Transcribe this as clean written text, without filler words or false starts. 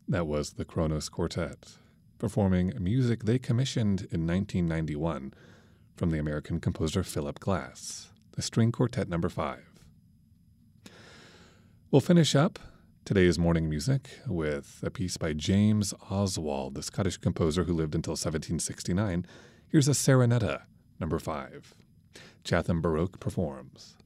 That was the Kronos Quartet, performing music they commissioned in 1991 from the American composer Philip Glass, the String Quartet No. 5. We'll finish up today's morning music with a piece by James Oswald, the Scottish composer who lived until 1769. Here's a Serenetta, No. 5. Chatham Baroque performs.